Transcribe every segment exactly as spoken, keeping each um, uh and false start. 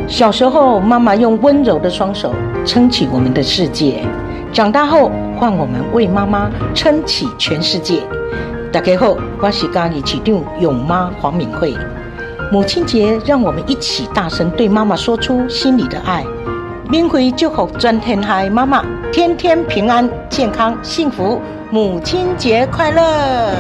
小时候，妈妈用温柔的双手撑起我们的世界，长大后换我们为妈妈撑起全世界。大家好，我是嘉义市长勇妈黄敏慧。母亲节，让我们一起大声对妈妈说出心里的爱。敏慧祝福全天下妈妈天天平安、健康、幸福，母亲节快乐！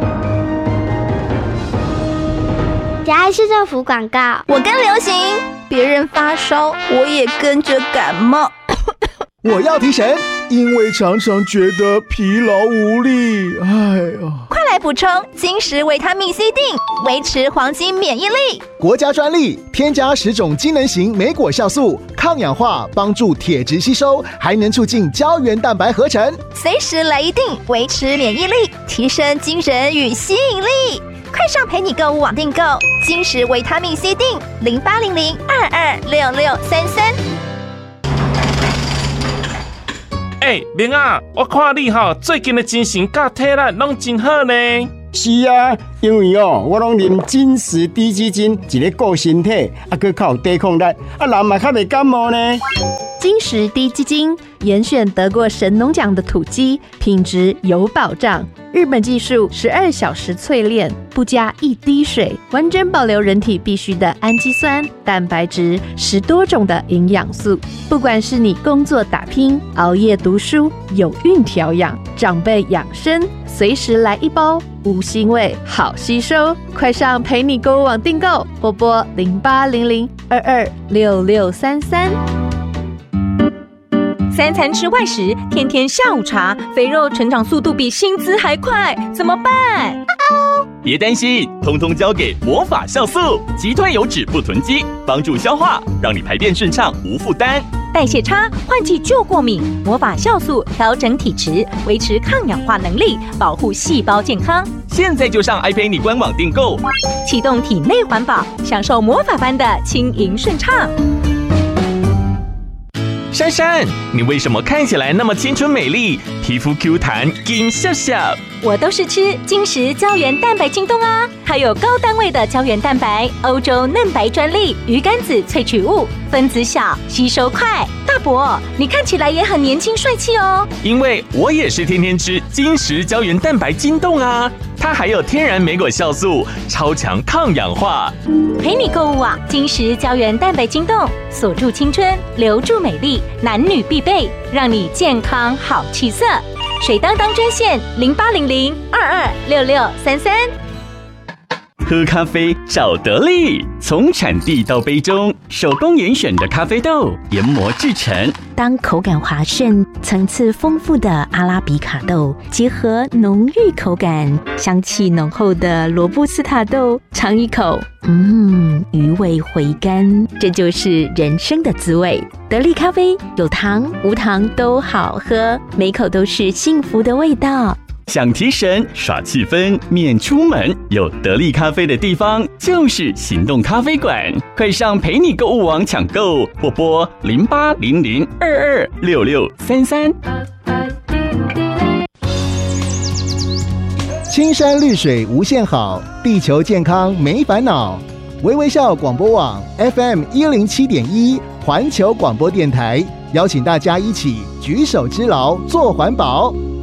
嘉义市政府广告。 我跟流行，别人发烧，我也跟着感冒。 我要提神，因为常常觉得疲劳无力。哎呀， 快来补充金石维他命 C 锭，维持黄金免疫力。 国家专利，添加十种机能型莓果酵素，抗氧化，帮助铁质吸收，还能促进胶原蛋白合成。 随时来一锭，维持免疫力，提升精神与吸引力。快上陪你购物网订购金石维他命 C 锭，零八零零二二六六三三。 哎，明啊，我看你哈最近的精神甲体力拢真好呢。 是啊，因为哦，我拢啉金石低基金，一个顾身体，啊，佮较有抵抗力，啊，人嘛较袂感冒呢。 金石低基金严选得过神农奖的土鸡，品质有保障。日本技术十二小时淬炼，不加一滴水，完整保留人体必需的氨基酸、蛋白质，十多种的营养素。不管是你工作打拼、熬夜读书、有孕调养、长辈养生，随时来一包，无腥味，好吸收。快上陪你购物网订购，或拨零八零零二二六六三三。 三餐吃外食，天天下午茶，肥肉成长速度比薪资还快，怎么办？ 别担心，通通交给魔法酵素，击退油脂不囤积，帮助消化，让你排便顺畅无负担。 代谢差、换季就过敏，魔法酵素调整体质，维持抗氧化能力，保护细胞健康。 现在就上爱陪你官网订购， 启动体内环保，享受魔法般的轻盈顺畅。 珊珊，你为什么看起来那么青春美丽，皮肤 Q 弹，金笑笑？ 我都是吃金石胶原蛋白晶冻啊，它有高单位的胶原蛋白，欧洲嫩白专利，鱼肝子萃取物，分子小，吸收快。大伯，你看起来也很年轻帅气哦。 因为我也是天天吃金石胶原蛋白晶冻啊，它还有天然莓果酵素，超强抗氧化。 陪你购物网，金石胶原蛋白晶冻，锁住青春，留住美丽，男女必备，让你健康好气色。水当当专线零八零零二二六六三三。 喝咖啡找得力，从产地到杯中，手工严选的咖啡豆研磨制成。 当口感滑顺、层次丰富的阿拉比卡豆结合浓郁口感、香气浓厚的罗布斯塔豆，尝一口，嗯，余味回甘，这就是人生的滋味。得力咖啡有糖无糖都好喝，每口都是幸福的味道。 想提神耍气氛免出门，有得力咖啡的地方就是行动咖啡馆，快上陪你购物网抢购，或拨零八零零二二六六三三。 青山绿水无限好，地球健康没烦恼。微微笑广播网 F M 一零七点一，环球广播电台，邀请大家一起举手之劳做环保。